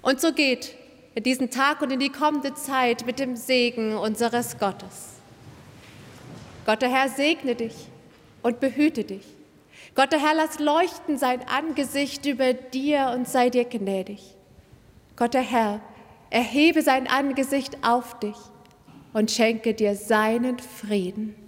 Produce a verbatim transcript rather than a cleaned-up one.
Und so geht in diesen Tag und in die kommende Zeit mit dem Segen unseres Gottes. Gott der Herr segne dich und behüte dich. Gott der Herr lass leuchten sein Angesicht über dir und sei dir gnädig. Gott der Herr erhebe sein Angesicht auf dich und schenke dir seinen Frieden.